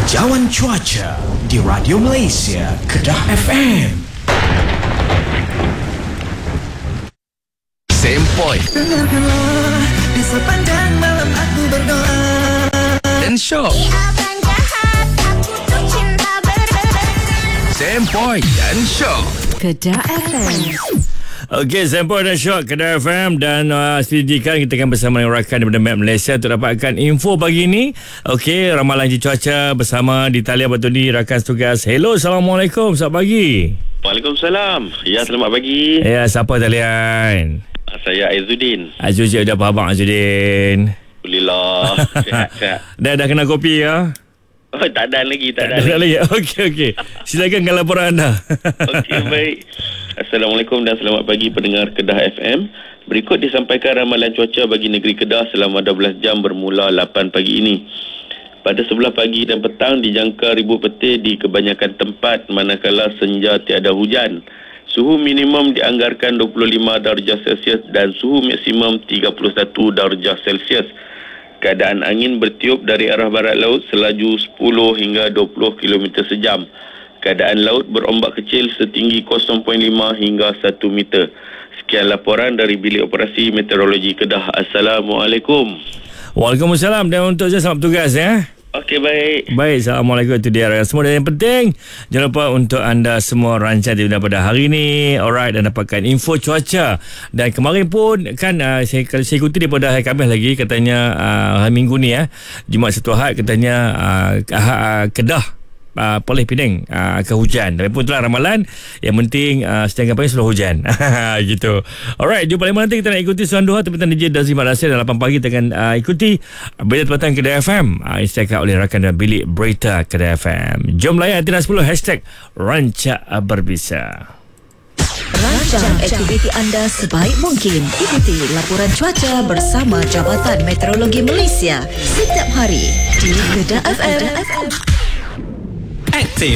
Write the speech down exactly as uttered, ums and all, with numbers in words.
Kicauan cuaca di Radio Malaysia Kedah F M. Sempoi Dengarkanlah di sepanjang malam aku berdoa dan Syok. Sempoi dan Syok. Kedah F M. Okey, Sempoi dan Syok Kedah F M. Dan uh, setujukan kita akan bersama dengan rakan daripada Map Malaysia untuk dapatkan info pagi ni. Okey, ramalan cuaca bersama di talian betul ni rakan setugas. Hello, Assalamualaikum, selamat pagi. Waalaikumsalam. Ya, selamat pagi. Ya, siapa talian? Saya Aizuddin. Aizuddin, ada apa abang Aizuddin? Alhamdulillah. Sihat-sihat. Dah dah kena kopi ya? Oh, tak ada lagi, tak, Tak ada ada lagi. lagi. Okey, okey. Silakan dengan laporan anda. Okey, baik. Assalamualaikum dan selamat pagi pendengar Kedah F M. Berikut disampaikan ramalan cuaca bagi negeri Kedah selama dua belas jam bermula lapan pagi ini. Pada sebelah pagi dan petang dijangka ribuan petir di kebanyakan tempat manakala senja tiada hujan. Suhu minimum dianggarkan dua puluh lima darjah Celsius dan suhu maksimum tiga puluh satu darjah Celsius. Keadaan angin bertiup dari arah barat laut selaju sepuluh hingga dua puluh kilometer sejam. Keadaan laut berombak kecil setinggi kosong perpuluhan lima hingga satu meter. Sekian laporan dari Bilik Operasi Meteorologi Kedah. Assalamualaikum. Waalaikumsalam dan untuk saya selamat bertugas ya. Okey, baik. Baik, Assalamualaikum. Itu dia rakan semua. Dan yang penting, jangan lupa untuk anda semua rancang daripada hari ni. Alright, dan dapatkan info cuaca. Dan kemarin pun kan uh, saya, kalau saya ikuti daripada hari Khamis lagi, katanya uh, hari Minggu ni ya, Jumaat Sabtu Ahad, katanya uh, uh, Kedah Uh, Perlis Penang uh, akan hujan. Tapi pun itulah ramalan. Yang penting uh, setengah pagi sudah hujan. Gitu. Alright, jumpa lagi nanti kita nak ikuti Suan Duha Tempatan D J Dazri Malaysia dan lapan pagi kita akan uh, ikuti Berita Tempatan Kedah F M uh, Instagram oleh rakan dan Bilik Berita Kedah F M. Jom layan Tina sepuluh Hashtag Rancak Berbisa. Rancang aktiviti anda sebaik mungkin. Ikuti laporan cuaca bersama Jabatan Meteorologi Malaysia setiap hari di Kedah F M. Aktif